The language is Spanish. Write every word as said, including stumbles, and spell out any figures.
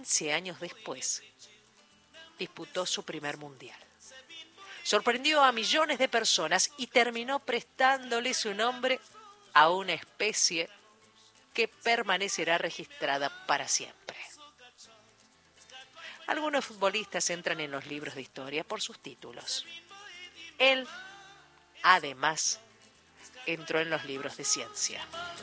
quince años después, disputó su primer mundial. Sorprendió a millones de personas y terminó prestándole su nombre a una especie que permanecerá registrada para siempre. Algunos futbolistas entran en los libros de historia por sus títulos. Él, además, entró en los libros de ciencia.